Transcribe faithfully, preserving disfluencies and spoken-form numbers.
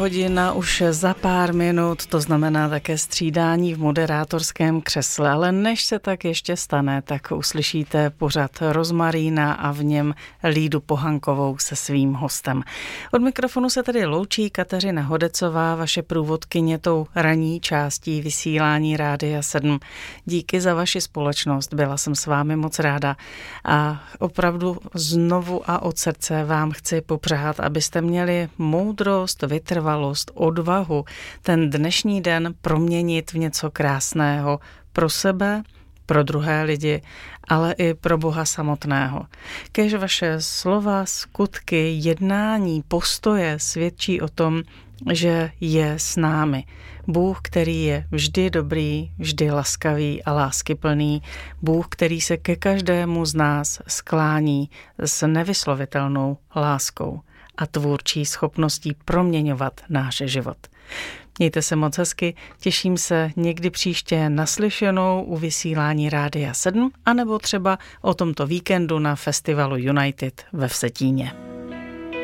Hodina už za pár minut, to znamená také střídání v moderátorském křesle, ale než se tak ještě stane, tak uslyšíte pořad Rozmarína a v něm Lídu Pohankovou se svým hostem. Od mikrofonu se tedy loučí Kateřina Hodecová, vaše průvodkyně tou ranní částí vysílání Rádia sedm. Díky za vaši společnost, byla jsem s vámi moc ráda a opravdu znovu a od srdce vám chci popřát, abyste měli moudrost, vytrvalost, odvahu ten dnešní den proměnit v něco krásného pro sebe, pro druhé lidi, ale i pro Boha samotného. Kéž vaše slova, skutky, jednání, postoje svědčí o tom, že je s námi. Bůh, který je vždy dobrý, vždy laskavý a láskyplný. Bůh, který se ke každému z nás sklání s nevyslovitelnou láskou a tvůrčí schopností proměňovat náš život. Mějte se moc hezky, těším se někdy příště naslyšenou u vysílání Rádia sedm, anebo třeba o tomto víkendu na festivalu United ve Vsetíně.